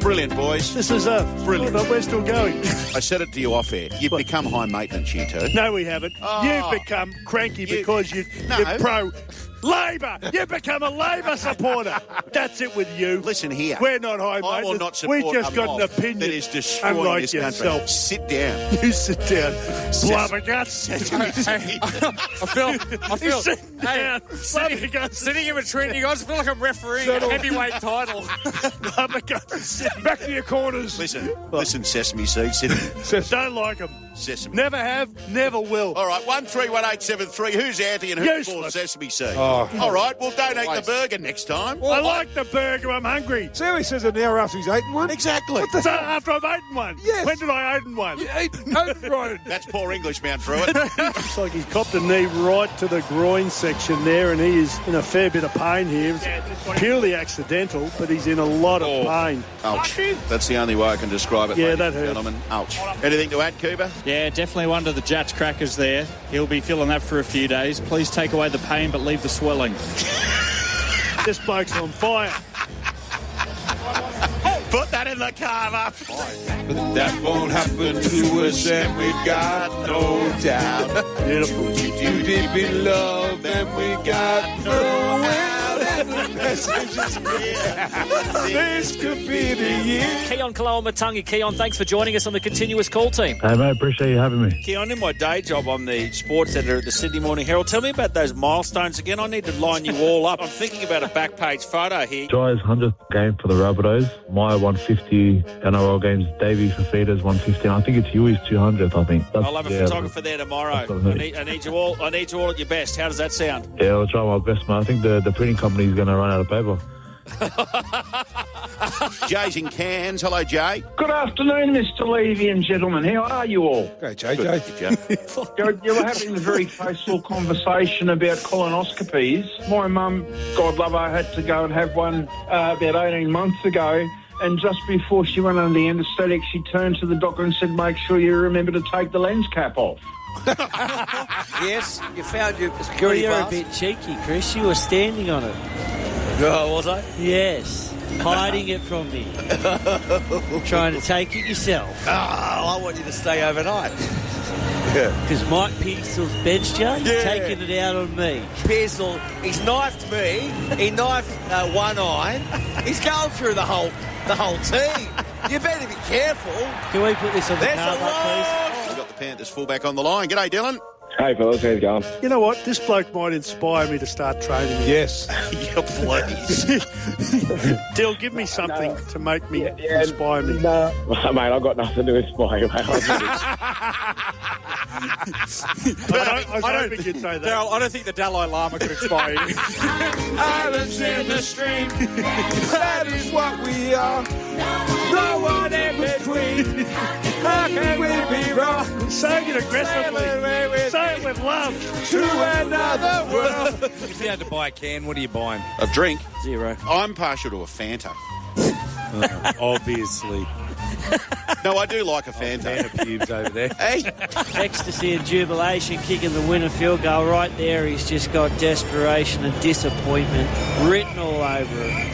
Brilliant, boys. This is brilliant. But we're still going. I said it to you off air. You've become high maintenance, you two. No, we haven't. Oh. You've become cranky because you're pro Labor. You've become a Labor supporter. That's it with you. Listen here. We're not high I will maintenance. not support We just got an opinion. that is destroying unlike this yourself. country. Sit down. You sit down. Blubberguts. I feel He's sitting down. Blubberguts. sitting in between you guys. I feel like I'm refereeing a heavyweight title. Blubberguts. Back to your corners. Listen, Sesame Seed. Sit Don't like them. Sesame. Never have, never will. All right, 131873. Who's anti and who's for Useless. Sesame Seed? Oh. All right, we'll donate the burger next time. I like the burger. I'm hungry. See how he says an hour after he's eaten one? Exactly. So after I've eaten one. Yes. When did I eat one? Right. That's poor English, man, through it. Looks like he's copped a knee right to the groin section there, and he is in a fair bit of pain here. It's purely accidental, but he's in a lot of pain. Ouch. That's the only way I can describe it, Yeah, ladies that and hurt. gentlemen. Ouch. Anything to add, Cuba? Yeah, definitely one of the Jats crackers there. He'll be feeling that for a few days. Please take away the pain, but leave the swelling. This bloke's on fire. Put that in the carver. But that won't happen to us, and we've got no doubt. Beautiful. You deep in love, and we got no doubt. And the message is clear. This could be the year. Keon Kaloamatangi. Keon, thanks for joining us on the Continuous Call team. Hey, mate, appreciate you having me. Keon, in my day job, I'm the sports editor at the Sydney Morning Herald. Tell me about those milestones again. I need to line you all up. I'm thinking about a back page photo here. Jai's 100th game for the Rabbitohs. My 150 NRL games. Davey Fafita's 150. I think it's Huey's 200th, I think. I'll have a photographer there tomorrow. That's what I I mean. need you all at your best. How does that sound? Yeah, I'll try my best, mate. I think the printing company's going to run out of paper. Jay's in Cairns. Hello, Jay. Good afternoon, Mr. Levy and gentlemen. How are you all? Okay, JJ. You were having a very tasteful conversation about colonoscopies. My mum, God love her, had to go and have one about 18 months ago. And just before she went under the anaesthetic, she turned to the doctor and said, make sure you remember to take the lens cap off. Yes, you found your Well, security you're pass. a bit cheeky, Chris. You were standing on it. Oh, was I? Yes. Hiding it from me. Trying to take it yourself. Oh, I want you to stay overnight. Because Mike Pearsall's benched you. You're taking it out on me. Pearsall, he's knifed me. He knifed one eye. He's going through the whole team. You better be careful. Can we put this on the There's card, a please? We've got the Panthers fullback on the line. G'day, Dylan. Hey, fellas, how's it going? You know what? This bloke might inspire me to start training. Yes. Yeah, please. Dill, give me something to make me inspire me. No. Mate, I've got nothing to inspire you, mate. I was hoping you'd say that. Daryl, I don't think the Dalai Lama could inspire you. Islands in the stream. That is what we are. No one in between. How can we be wrong? Say it aggressively. Say it with love. To another world. If you had to buy a can, what are you buying? A drink. 0. I'm partial to a Fanta. Obviously. No, I do like a Fanta. Pubes over there. Hey, Ecstasy and jubilation, kicking the winner field goal right there. He's just got desperation and disappointment written all over it.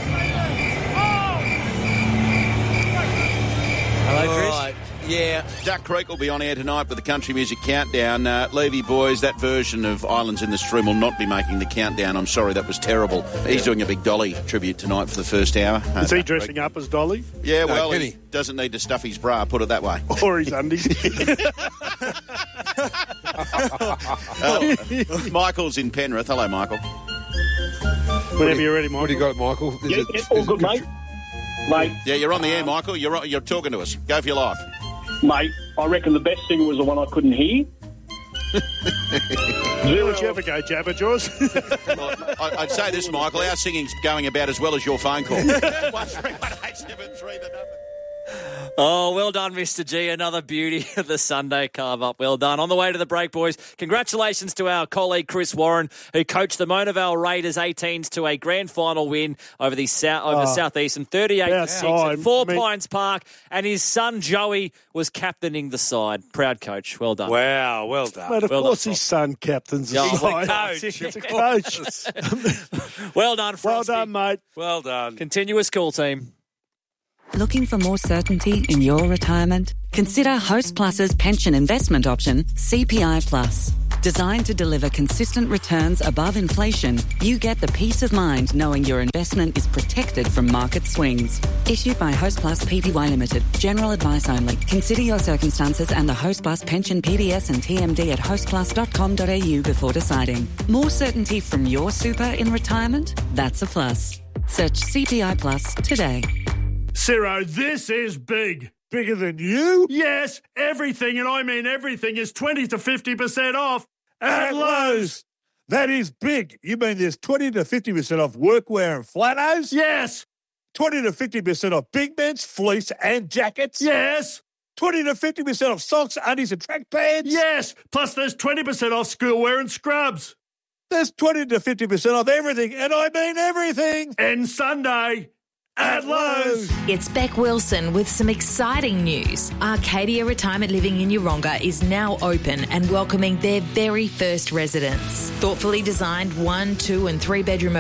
Hello, Chris. Right. Yeah. Duck Creek will be on air tonight with the Country Music Countdown. Levy boys, that version of Islands in the Stream will not be making the countdown. I'm sorry, that was terrible. He's doing a big Dolly tribute tonight for the first hour. Is he dressing up as Dolly? Yeah, well, Kenny. he doesn't need to stuff his bra, put it that way. Or his undies? Michael's in Penrith. Hello, Michael. Whenever you're ready, What do Michael. you got, Michael? All good, mate. Mate, Yeah, you're on the air, Michael. You're talking to us. Go for your life. mate, I reckon the best singer was the one I couldn't hear. Would you ever go Jabba Jaws? I'd say this, Michael. Our singing's going about as well as your phone call. 131873, the number. Oh, well done, Mr. G. Another beauty of the Sunday carve-up. Well done. On the way to the break, boys, congratulations to our colleague Chris Warren, who coached the Mona Vale Raiders 18s to a grand final win over the Southeastern 38-6 at Four Pines Park, and his son Joey was captaining the side. Proud coach. Well done. Wow, well done. Mate, of Well course done, his son captains the Yeah, side. he's He's a coach. Well done, Well Frosty. done, mate. Well done. Continuous call team. Looking for more certainty in your retirement? Consider Host Plus's pension investment option, CPI Plus. Designed to deliver consistent returns above inflation, you get the peace of mind knowing your investment is protected from market swings. Issued by Host Plus Pty Limited. General advice only. Consider your circumstances and the Host Plus pension PDS and TMD at hostplus.com.au before deciding. More certainty from your super in retirement? That's a plus. Search CPI Plus today. Ciro, this is big. Bigger than you? Yes, everything, and I mean everything, is 20 to 50% off at Lowe's. That is big. You mean there's 20 to 50% off workwear and flannels? Yes. 20 to 50% off big men's fleece and jackets? Yes. 20 to 50% off socks, undies and track pants? Yes. Plus there's 20% off schoolwear and scrubs. There's 20 to 50% off everything, and I mean everything. And Sunday at Lowe's. It's Beck Wilson with some exciting news. Arcadia Retirement Living in Yeronga is now open and welcoming their very first residents. Thoughtfully designed 1, 2 and 3 bedroom